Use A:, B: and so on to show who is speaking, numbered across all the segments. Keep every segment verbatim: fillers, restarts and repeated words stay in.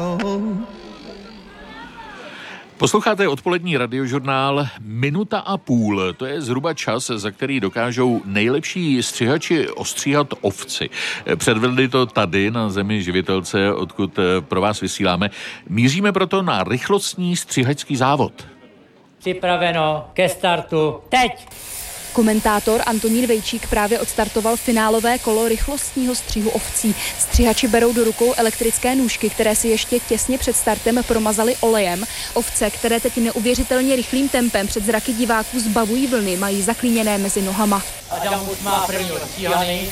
A: Posloucháte odpolední radiožurnál Minuta a půl. To je zhruba čas, za který dokážou nejlepší střihači ostříhat ovci. Předvedli to tady na Zemi živitelce, odkud pro vás vysíláme. Míříme proto na rychlostní střihačský závod.
B: Připraveno ke startu teď!
C: Komentátor Antonín Vejčík právě odstartoval finálové kolo rychlostního střihu ovcí. Střihači berou do rukou elektrické nůžky, které si ještě těsně před startem promazaly olejem. Ovce, které teď neuvěřitelně rychlým tempem před zraky diváků zbavují vlny, mají zaklíněné mezi nohama.
B: Adam už má první odstříhaný.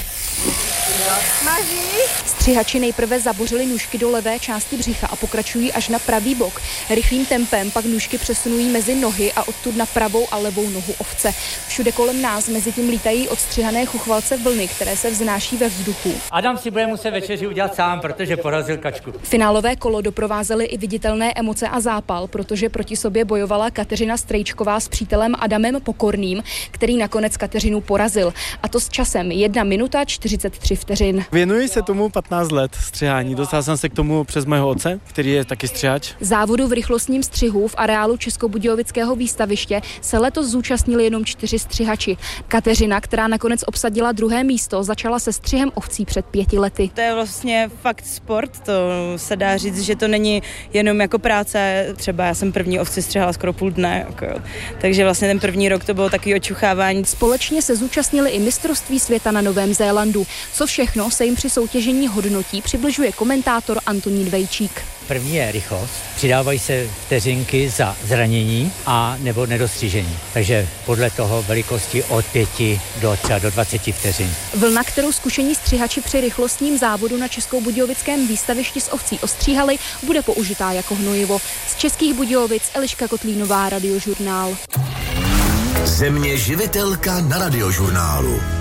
C: Střihači nejprve zabořili nůžky do levé části břicha a pokračují až na pravý bok. Rychlým tempem pak nůžky přesunují mezi nohy a odtud na pravou a levou nohu ovce. Všude kolem nás mezi tím lítají odstřihané chuchvalce vlny, které se vznáší ve vzduchu.
B: Adam si bude muset večeři udělat sám, protože porazil kačku.
C: Finálové kolo doprovázely i viditelné emoce a zápal, protože proti sobě bojovala Kateřina Strejčková s přítelem Adamem Pokorným, který nakonec Kateřinu porazil. A to s časem jedna minuta čtyřicet tři vteřin.
D: Věnuji se tomu patnáct let střihání. Dostal jsem se k tomu přes mého otce, který je taky střihač.
C: Závodu v rychlostním střihu v areálu Českobudějovického výstaviště se letos zúčastnili jenom čtyři střihači. Kateřina, která nakonec obsadila druhé místo, začala se střihem ovcí před pěti lety.
E: To je vlastně fakt sport, to se dá říct, že to není jenom jako práce. Třeba já jsem první ovci střihala skoro půl dne, jako, takže vlastně ten první rok to bylo takový očuchávání.
C: Společně se zúčastnili i mistrovství světa na Novém Zélandu. Co všechno se jim při soutěžení hodnotí, přibližuje komentátor Antonín Vejčík.
B: První je rychlost, přidávají se vteřinky za zranění a nebo nedostřižení. Takže podle toho velikosti od pěti do třeba do dvaceti vteřin.
C: Vlna, kterou zkušení střihači při rychlostním závodu na Českobudějovickém výstavišti s ovcí ostříhali, bude použitá jako hnojivo. Z Českých Budějovic Eliška Kotlínová, Radiožurnál.
F: Země živitelka na Radiožurnálu.